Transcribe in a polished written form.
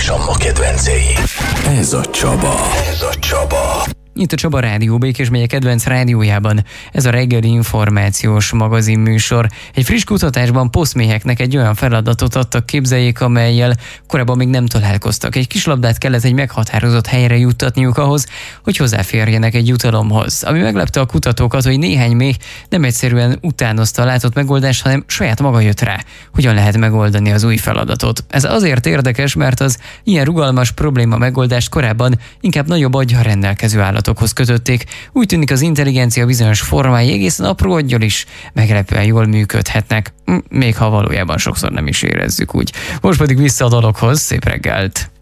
és a ma kedvencei. Ez a Csaba. Itt a Csaba Rádió, Békés megye kedvenc rádiójában. Ez a reggeli információs magazinműsor. Egy friss kutatásban posztméheknek egy olyan feladatot adtak, képzeljék, amellyel korábban még nem találkoztak. Egy kislabdát kellett egy meghatározott helyre juttatniuk ahhoz, hogy hozzáférjenek egy jutalomhoz. Ami meglepte a kutatókat, hogy néhány méh nem egyszerűen utánozta a látott megoldást, hanem saját maga jött rá, hogyan lehet megoldani az új feladatot. Ez azért érdekes, mert az ilyen rugalmas probléma megoldást korábban inkább nagyobb aggyal rendelkező állatokhoz kötötték. Úgy tűnik, az intelligencia bizonyos formái egészen apró aggyal is meglepően jól működhetnek, még ha valójában sokszor nem is érezzük úgy. Most pedig vissza a dologhoz, szép reggelt!